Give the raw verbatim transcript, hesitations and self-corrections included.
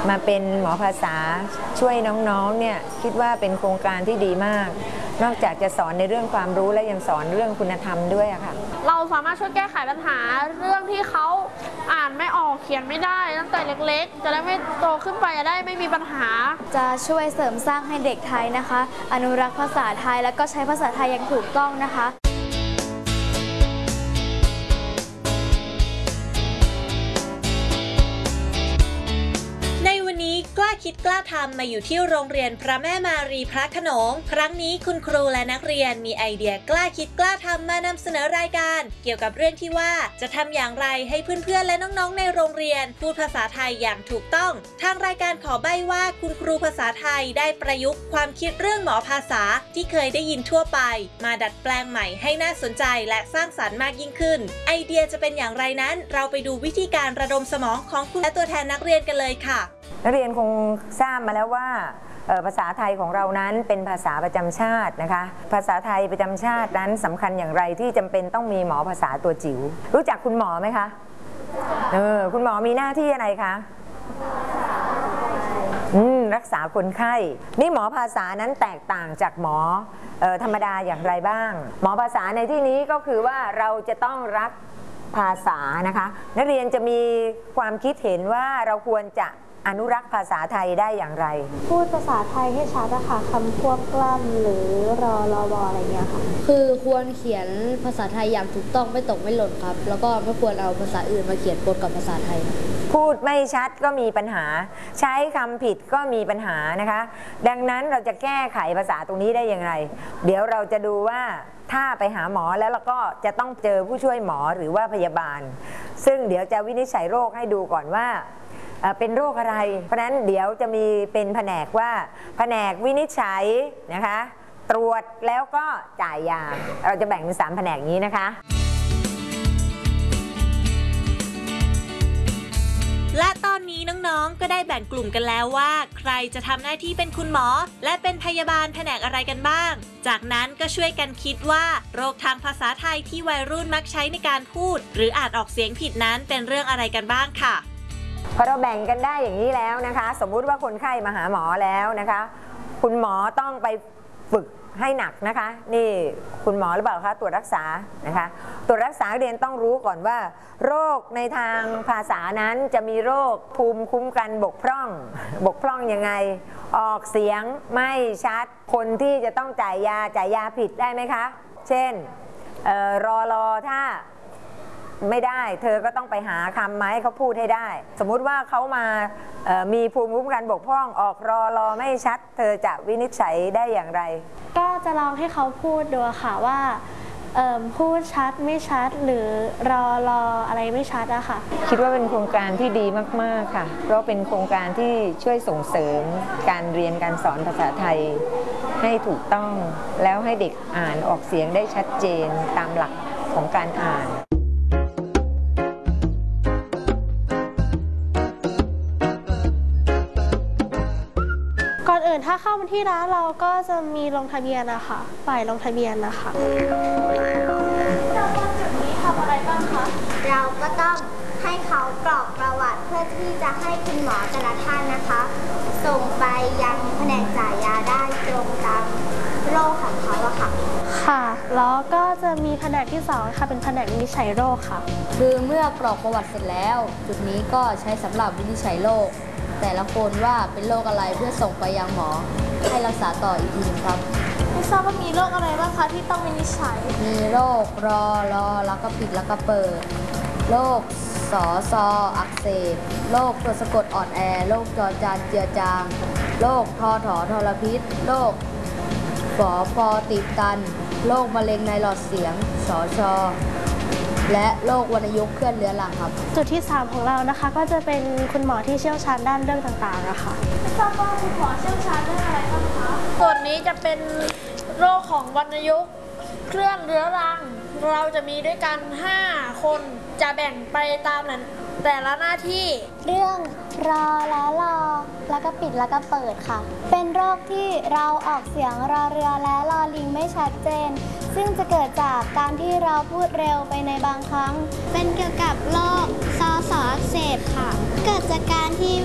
มาเป็นหมอภาษาช่วยน้องๆเนี่ยคิดว่าเป็นโครงการที่ดีมากนอกจากจะสอนในเรื่องความรู้และยังสอนเรื่องคุณธรรมด้วยอะค่ะเราสามารถช่วยแก้ไขปัญหาเรื่องที่เขาอ่านไม่ออกเขียนไม่ได้ตั้งแต่เล็กๆจะได้ไม่โตขึ้นไปจะได้ไม่มีปัญหาจะช่วยเสริมสร้างให้เด็กไทยนะคะอนุรักษ์ภาษาไทยแล้วก็ใช้ภาษาไทยอย่างถูกต้องนะคะกล้าคิดกล้าทำมาอยู่ที่โรงเรียนพระแม่มารีพระโขนงครั้งนี้คุณครูและนักเรียนมีไอเดียกล้าคิดกล้าทำมานำเสนอรายการเกี่ยวกับเรื่องที่ว่าจะทำอย่างไรให้เพื่อนๆและน้องๆในโรงเรียนพูดภาษาไทยอย่างถูกต้องทางรายการขอใบ้ว่าคุณครูภาษาไทยได้ประยุกต์ความคิดเรื่องหมอภาษาที่เคยได้ยินทั่วไปมาดัดแปลงใหม่ให้น่าสนใจและสร้างสรรค์มากยิ่งขึ้นไอเดียจะเป็นอย่างไรนั้นเราไปดูวิธีการระดมสมองของคุณและตัวแทนนักเรียนกันเลยค่ะนักเรียนคงทราบมาแล้วว่าภาษาไทยของเรานั้นเป็นภาษาประจำชาตินะคะภาษาไทยประจำชาตินั้นสำคัญอย่างไรที่จำเป็นต้องมีหมอภาษาตัวจิ๋วรู้จักคุณหมอไหมคะเออคุณหมอมีหน้าที่อะไรคะอืมรักษาคนไข้นี่หมอภาษานั้นแตกต่างจากหมอเอ่อธรรมดาอย่างไรบ้างหมอภาษาในที่นี้ก็คือว่าเราจะต้องรักภาษานะคะนักเรียนจะมีความคิดเห็นว่าเราควรจะอนุรักษ์ภาษาไทยได้อย่างไรพูดภาษาไทยให้ชัดนะคะคำควบกล้ำหรือรอรอบออะไรเงี้ยค่ะคือควรเขียนภาษาไทยอย่างถูกต้องไม่ตกไม่หล่นครับแล้วก็ไม่ควรเอาภาษาอื่นมาเขียนปนกับภาษาไทยพูดไม่ชัดก็มีปัญหาใช้คำผิดก็มีปัญหานะคะดังนั้นเราจะแก้ไขภาษาตรงนี้ได้อย่างไรเดี๋ยวเราจะดูว่าถ้าไปหาหมอแล้วเราก็จะต้องเจอผู้ช่วยหมอหรือว่าพยาบาลซึ่งเดี๋ยวจะวินิจฉัยโรคให้ดูก่อนว่าเป็นโรคอะไรเพราะฉะนั้นเดี๋ยวจะมีเป็นแผนกว่าแผนกวินิจฉัยนะคะตรวจแล้วก็จ่ายยาเราจะแบ่งเป็นสามแผนกนี้นะคะและตอนนี้น้องๆก็ได้แบ่งกลุ่มกันแล้วว่าใครจะทำหน้าที่เป็นคุณหมอและเป็นพยาบาลแผนกอะไรกันบ้างจากนั้นก็ช่วยกันคิดว่าโรคทางภาษาไทยที่วัยรุ่นมักใช้ในการพูดหรืออ่านออกเสียงผิดนั้นเป็นเรื่องอะไรกันบ้างค่ะพอเราแบ่งกันได้อย่างนี้แล้วนะคะสมมุติว่าคนไข้มาหาหมอแล้วนะคะคุณหมอต้องไปฝึกให้หนักนะคะนี่คุณหมอหรือเปล่าคะตรวจรักษานะคะตรวจรักษาเรียนต้องรู้ก่อนว่าโรคในทางภาษานั้นจะมีโรคภูมิคุ้มกันบกพร่องบกพร่องยังไงออกเสียงไม่ชัดคนที่จะต้องจ่ายยาจ่ายยาผิดได้ไหมคะเช่นเอ่อรอรอถ้าไม่ได้เธอก็ต้องไปหาคำมาให้เขาพูดให้ได้สมมุติว่าเขามามีภูมิคุ้มกันบกพร่องออกรอรอไม่ชัดเธอจะวินิจฉัยได้อย่างไรก็จะลองให้เขาพูดดูค่ะว่าพูดชัดไม่ชัดหรือรอรออะไรไม่ชัดอะค่ะคิดว่าเป็นโครงการที่ดีมากๆค่ะเพราะเป็นโครงการที่ช่วยส่งเสริมการเรียนการสอนภาษาไทยให้ถูกต้องแล้วให้เด็กอ่านออกเสียงได้ชัดเจนตามหลักของการอ่านก่อนอื่นถ้าเข้ามาที่ร้านเราก็จะมีลงทะเบียนนะคะฝ่ายลงทะเบียนนะคะจุดนี้ทำอะไรบ้างคะเราก็ต้องให้เขากรอกประวัติเพื่อที่จะให้คุณหมอแต่ละท่านนะคะส่งไปยังแผนกจ่ายยาได้ตรงตามโรคของเขาอะค่ะค่ะแล้วก็จะมีแผนกที่สองค่ะเป็นแผนกวินิจฉัยโรคค่ะคือเมื่อกรอกประวัติเสร็จแล้วจุดนี้ก็ใช้สำหรับวินิจฉัยโรคแต่ละคนว่าเป็นโรคอะไรเพื่อส่งไปยังหมอให้รักษาต่ออีกทีครับไม่ทราบว่ามีโรคอะไรบ้างคะที่ต้องวินิจฉัยมีโรครอรอแล้วก็ปิดแล้วก็เปิดโรคสอซออักเสบโรคตัวสะกดอ่อนแอโรคจอจานเจือจางโรคทอถอทรพิษโรคฝอฟอตีบตันโรคมะเร็งในหลอดเสียงสอชอและโรควรรณยุกต์เคลื่อนเรื้อรังครับจุดที่สามของเรานะคะก็จะเป็นคุณหมอที่เชี่ยวชาญด้านเรื่องต่างๆนะคะไม่ทราบว่าคุณหมอเชี่ยวชาญเรื่องอะไรบ้างคะส่วนนี้จะเป็นโรคของวรรณยุกต์เคลื่อนเรื้อรังเราจะมีด้วยกันห้าคนจะแบ่งไปตามนั้นแต่ละหน้าที่เรื่องรอและรอแล้วก็ปิดแล้วก็เปิดค่ะเป็นโรคที่เราออกเสียงรอเรือและรอลิงไม่ชัดเจนซึ่งจะเกิดจากการที่เราพูดเร็วไปในบางครั้งเป็นเกี่ยวกับโรคซอสอักเสบค่ะเกิดจากการที่